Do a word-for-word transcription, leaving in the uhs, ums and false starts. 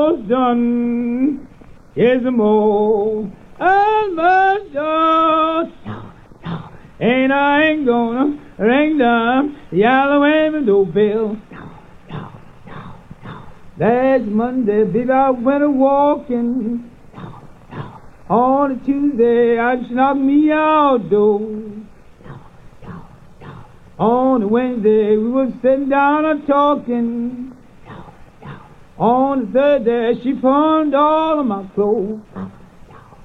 done is more almost done. And I ain't gonna ring the yellow window bell. Last Monday, baby, I went a walking. On a Tuesday, I just knocked me outdoors. On a Wednesday, we was sitting down and talking. On the Thursday, she pawned all of my clothes.